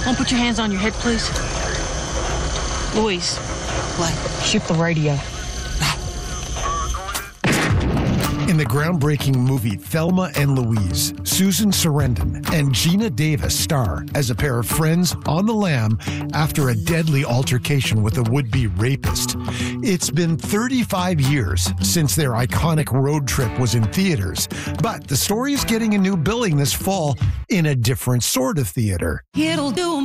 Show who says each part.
Speaker 1: Won't put your hands on your head, please? Louise.
Speaker 2: What?
Speaker 1: Shoot the radio.
Speaker 3: In the groundbreaking movie Thelma and Louise, Susan Sarandon and Gina Davis star as a pair of friends on the lam after a deadly altercation with a would-be rapist. It's been 35 years since their iconic road trip was in theaters, but the story is getting a new billing this fall in a different sort of theater.
Speaker 4: It'll do